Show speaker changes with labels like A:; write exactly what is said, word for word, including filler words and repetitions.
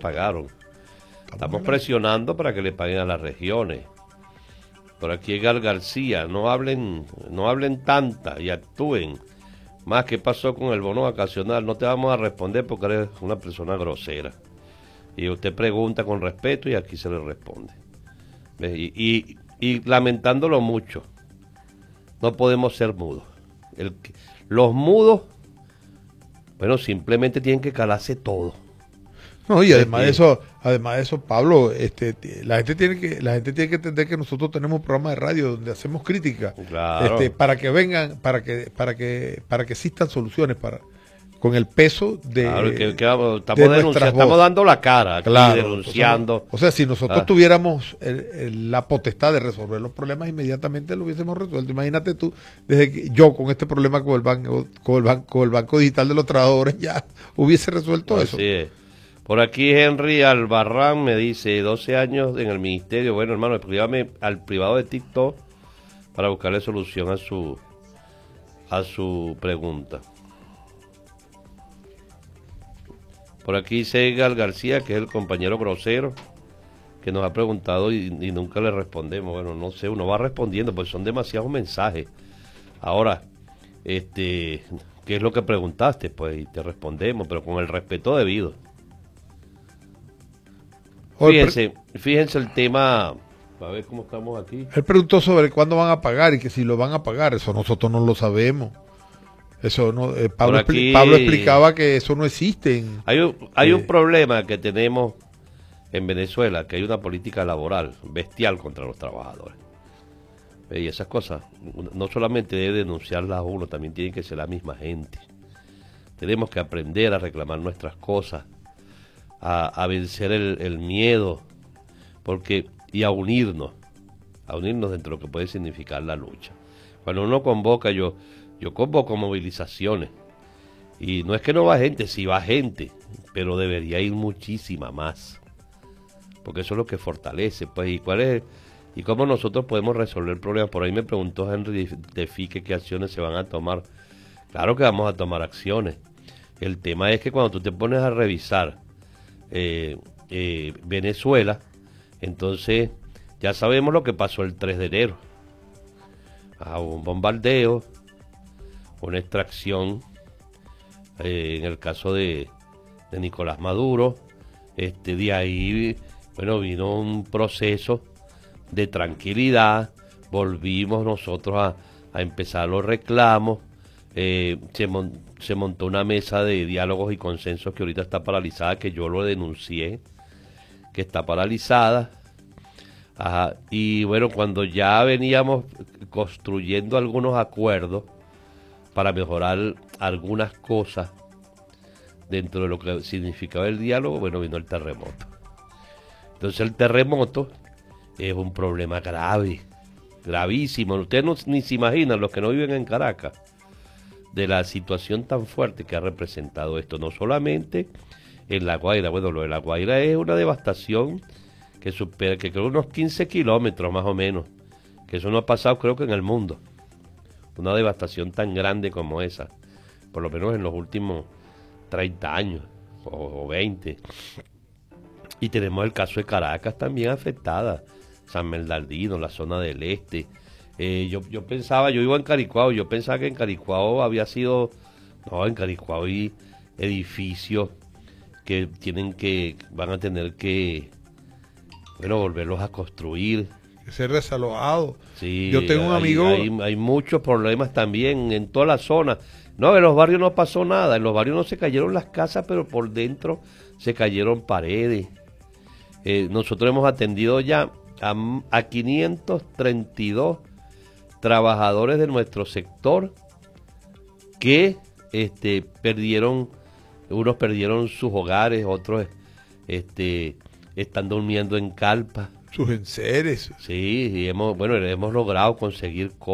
A: pagaron. Estamos presionando para que le paguen a las regiones. Por aquí Edgar García, no hablen, no hablen tanta y actúen. Más, ¿qué pasó con el bono vacacional? No te vamos a responder porque eres una persona grosera. Y usted pregunta con respeto y aquí se le responde. Y, y, y lamentándolo mucho, no podemos ser mudos. El, los mudos, bueno, simplemente tienen que calarse todo.
B: No, y además de eso, además de eso, Pablo, este, la gente tiene que, la gente tiene que entender que nosotros tenemos un programa de radio donde hacemos crítica,
A: claro.
B: este, para que vengan, para que, para que, para que existan soluciones, para, con el peso de,
A: claro, que, que
B: de
A: vamos, estamos denunciando, estamos dando la cara aquí,
B: claro,
A: denunciando.
B: O sea, o sea, si nosotros ah. tuviéramos el, el, la potestad de resolver los problemas, inmediatamente lo hubiésemos resuelto. Imagínate tú, desde que yo con este problema con el banco, con el banco, con el banco digital de los trabajadores ya hubiese resuelto
A: Así
B: eso.
A: Es. Por aquí Henry Albarrán me dice, doce años en el ministerio. Bueno, hermano, escríbame al privado de TikTok para buscarle solución a su a su pregunta. Por aquí dice Edgar García, que es el compañero grosero, que nos ha preguntado y, y nunca le respondemos. Bueno, no sé, uno va respondiendo, pues son demasiados mensajes. Ahora, este, ¿qué es lo que preguntaste? Pues y te respondemos, pero con el respeto debido. Fíjense, fíjense el tema, a ver cómo estamos aquí.
B: Él preguntó sobre cuándo van a pagar y que si lo van a pagar, eso nosotros no lo sabemos. Eso no, eh, Pablo, aquí, Pablo explicaba que eso no existe. En,
A: hay un, hay
B: eh,
A: un problema que tenemos en Venezuela, que hay una política laboral bestial contra los trabajadores. Y esas cosas, no solamente debe denunciarlas uno, también tiene que ser la misma gente. Tenemos que aprender a reclamar nuestras cosas. A, a vencer el, el miedo, porque y a unirnos, a unirnos dentro de lo que puede significar la lucha. Cuando uno convoca, yo, yo convoco movilizaciones, y no es que no va gente, sí va gente, pero debería ir muchísima más, porque eso es lo que fortalece, pues, y cuál es, y cómo nosotros podemos resolver el problema. Por ahí me preguntó Henry de Fique qué acciones se van a tomar. Claro que vamos a tomar acciones. El tema es que cuando tú te pones a revisar Eh, eh, Venezuela, entonces ya sabemos lo que pasó el tres de enero. Ah, hubo un bombardeo, una extracción, eh, en el caso de, de Nicolás Maduro. Este, de ahí, bueno, vino un proceso de tranquilidad, volvimos nosotros a, a empezar los reclamos. Eh, se, mon, se montó una mesa de diálogos y consensos que ahorita está paralizada, que yo lo denuncié, que está paralizada. Ajá, y bueno, cuando ya veníamos construyendo algunos acuerdos para mejorar algunas cosas dentro de lo que significaba el diálogo, bueno, vino el terremoto. Entonces el terremoto es un problema grave, gravísimo. Ustedes no, ni se imaginan, los que no viven en Caracas, de la situación tan fuerte que ha representado esto, no solamente en La Guaira. Bueno, lo de La Guaira es una devastación que supera, que creo unos quince kilómetros más o menos, que eso no ha pasado creo que en el mundo, una devastación tan grande como esa, por lo menos en los últimos treinta años o, o veinte. Y tenemos el caso de Caracas también afectada, San Bernardino, la zona del este. Eh, yo, yo pensaba, yo iba en Caricuao, yo pensaba que en Caricuao había sido, no, en Caricuao hay edificios que tienen que, van a tener que, bueno, volverlos a construir.
B: Ser desalojado.
A: Sí,
B: yo tengo un
A: hay,
B: amigo.
A: Hay, hay muchos problemas también en toda la zona. No, en los barrios no pasó nada, en los barrios no se cayeron las casas, pero por dentro se cayeron paredes. Eh, nosotros hemos atendido ya a, a quinientos treinta y dos trabajadores de nuestro sector que este, perdieron, unos perdieron sus hogares, otros este, están durmiendo en carpas.
B: Sus enseres.
A: Sí, y hemos, bueno, hemos logrado conseguir cosas.